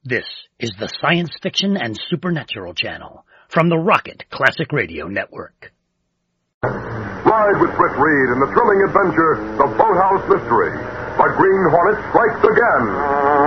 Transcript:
This is the Science Fiction and Supernatural Channel from the Rocket Classic Radio Network. Ride with Britt Reed in the thrilling adventure, The Boathouse Mystery. The Green Hornet strikes again.